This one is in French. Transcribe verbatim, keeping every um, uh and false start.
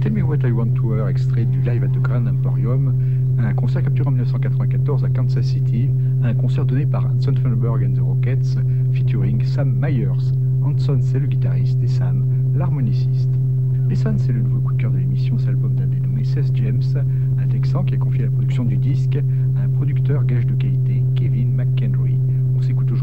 Tell Me What I Want to Hear, extrait du Live at the Grand Emporium, un concert capturé en mille neuf cent quatre-vingt-quatorze à Kansas City, un concert donné par Hanson Funderburg and the Rockets, featuring Sam Myers. Hanson, c'est le guitariste, et Sam, l'harmoniciste. Listen, c'est le nouveau coup de cœur de l'émission, c'est l'album d'un dénommé Seth James, un Texan qui a confié la production du disque à un producteur gage de qualité, Kevin McHenry.